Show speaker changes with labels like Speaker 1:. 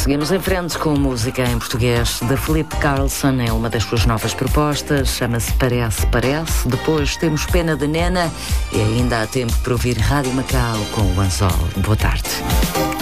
Speaker 1: Seguimos em frente com música em português da Filipe Carlson, é uma das suas novas propostas, chama-se Parece, Parece. Depois temos Pena de Nena e ainda há tempo para ouvir Rádio Macau com o Anzol. Boa tarde.